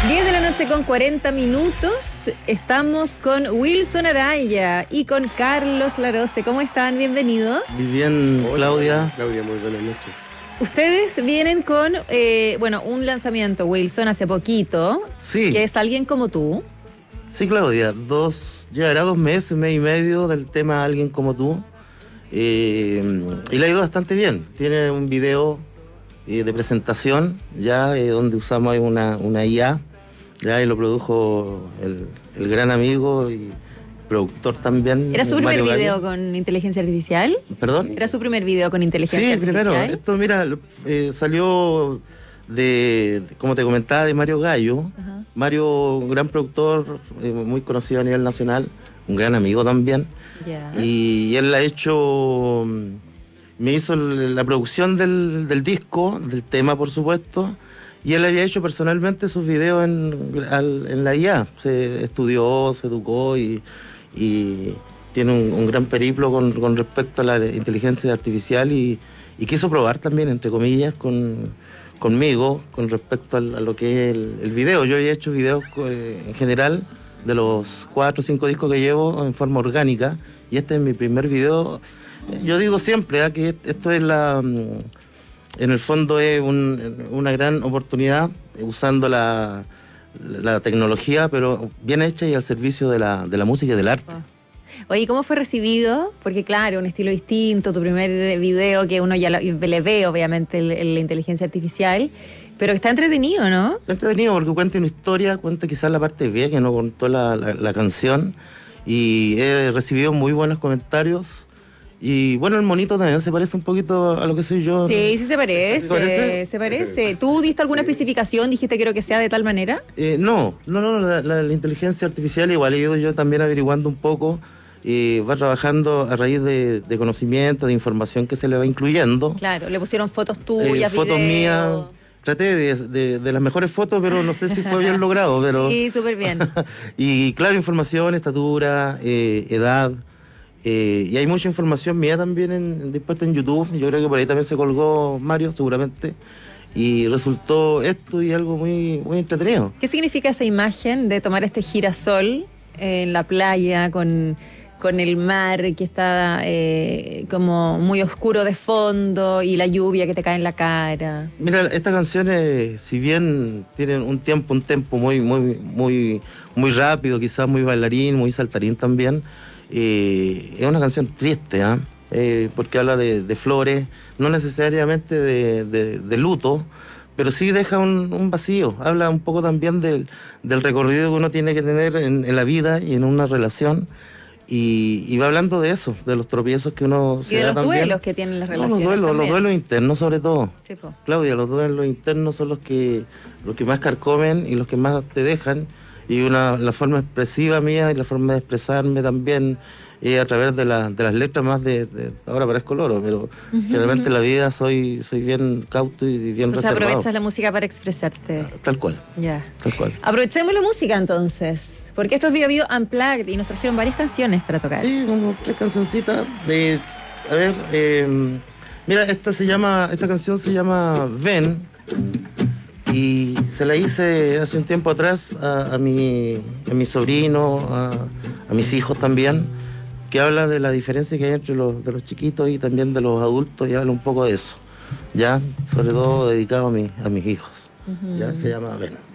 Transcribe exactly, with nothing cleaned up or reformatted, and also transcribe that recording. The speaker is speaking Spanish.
diez de la noche con cuarenta minutos. Estamos con Wilson Araya y con Carlos Larose. ¿Cómo están? Bienvenidos. Muy bien, Hola, Claudia. Claudia, muy buenas noches. Ustedes vienen con, eh, bueno, un lanzamiento, Wilson, hace poquito. Sí. Que es Alguien como tú. Sí, Claudia. Dos, ya era dos meses, un mes y medio del tema Alguien como tú. Eh, y le ha ido bastante bien. Tiene un video eh, de presentación, ya eh, donde usamos una, una I A. Ya, y lo produjo el, el gran amigo y productor también. ¿Era su primer Mario video Gallo. con inteligencia artificial? ¿Perdón? ¿Era su primer video con inteligencia Sí, artificial? primero. Esto, mira, eh, salió de, de, como te comentaba, de Mario Gallo. Ajá. Mario, un gran productor, eh, muy conocido a nivel nacional, un gran amigo también. Ya. Y, y él ha hecho, me hizo el- la producción del, del disco, del tema, por supuesto. Y él había hecho personalmente sus videos en, al- en la I A. Se estudió, se educó y, y tiene un, un gran periplo con, con respecto a la inteligencia artificial y, y quiso probar también, entre comillas, con, conmigo con respecto al- a, lo que es el, el video. Yo había hecho videos eh, en general de los cuatro o cinco discos que llevo en forma orgánica y este es mi primer video. Yo digo siempre ¿eh? que esto es la... En el fondo es un, una gran oportunidad eh, usando la, la tecnología, pero bien hecha y al servicio de la, de la música y del arte. Oye, ¿cómo fue recibido? Porque claro, un estilo distinto, tu primer video que uno ya lo- le ve obviamente el- el- la inteligencia artificial, pero que está entretenido, ¿no? Está entretenido porque cuenta una historia, cuenta quizás la parte B que no contó la, la, la canción y he recibido muy buenos comentarios. Y bueno, el monito también se parece un poquito a lo que soy yo. Sí, sí se parece, ¿Se parece? se parece. ¿Tú diste alguna especificación? ¿Dijiste quiero que sea de tal manera? Eh, no, no, no, la, la- la inteligencia artificial igual he ido yo también averiguando un poco, eh, va trabajando a raíz de, de conocimiento, de información que se le va incluyendo. Claro, le pusieron fotos Eh, tuyas, fotos video. mías, traté de, de- de las mejores fotos, pero no sé si fue bien logrado, pero... Sí, súper bien. Y claro, información, estatura, eh, edad, eh, y hay mucha información mía también en, dispuesta en YouTube, yo creo que por ahí también se colgó Mario seguramente, y resultó esto y algo muy, muy entretenido. ¿Qué significa esa imagen de tomar este girasol en la playa con, con el mar que está eh, como muy oscuro de fondo y la lluvia que te cae en la cara? Mira, estas canciones, si bien tienen un tiempo, un tempo muy, muy, muy, muy rápido, quizás muy bailarín, muy saltarín también, eh, es una canción triste, ¿ah? Eh, porque habla de, de flores, no necesariamente de, de- de luto, pero sí deja un, un vacío. Habla un poco también del, del recorrido que uno tiene que tener en, en la vida y en una relación. Y, y va hablando de eso, de los tropiezos que uno Y se de da los también. duelos que tienen las No, relaciones los duelos, también. los duelos internos sobre todo. Sí, po. Claudia, los duelos internos son los que, los que más carcomen y los que más te dejan. Y una, la forma expresiva mía y la forma de expresarme también eh, a través de, la, de las letras más de, de- ahora parezco loro, pero generalmente en la vida soy, soy bien cauto y bien O sea, reservado. aprovechas la música para expresarte. Tal cual, Ya. tal cual. Aprovechemos la música entonces, porque esto es Bio Bio Unplugged y nos trajeron varias canciones para tocar. Sí, como tres cancioncitas. De, a ver, eh, mira, esta se llama, esta canción se llama Ven y se la hice hace un tiempo atrás a, a mi, a mi sobrino, a, a mis hijos también, que habla de la diferencia que hay entre los, de los chiquitos y también de los adultos y habla un poco de eso, ya, sobre todo dedicado a, mi, a mis hijos. Ya se llama Ven.